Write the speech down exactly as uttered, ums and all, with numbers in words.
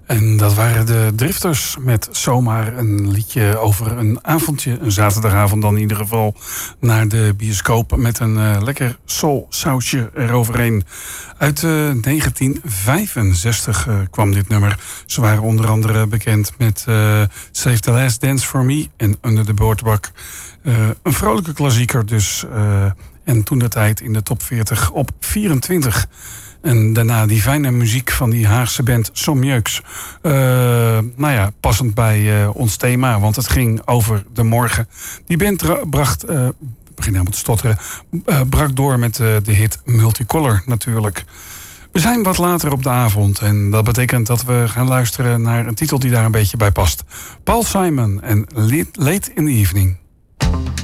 En dat waren de Drifters met zomaar een liedje over een avondje, een zaterdagavond dan in ieder geval, naar de bioscoop met een uh, lekker soul sausje eroverheen. Uit uh, negentien vijfenzestig uh, kwam dit nummer. Ze waren onder andere bekend met uh, Save the Last Dance for Me en Under the Boardwalk. Uh, een vrolijke klassieker dus. Uh, en toen de tijd in de top veertig op vierentwintig. En daarna die fijne muziek van die Haagse band Somjeuks. Uh, nou ja, passend bij uh, ons thema, want het ging over de morgen. Die band ra- bracht, uh, ik begin helemaal te stotteren, uh, brak door met uh, de hit Multicolor natuurlijk. We zijn wat later op de avond en dat betekent dat we gaan luisteren naar een titel die daar een beetje bij past. Paul Simon en Late in the Evening.